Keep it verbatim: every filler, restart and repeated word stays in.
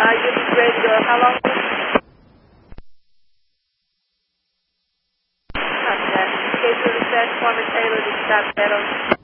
Uh, unit radio, how long? Copy that. Okay, so the transformer Taylor to stop that on.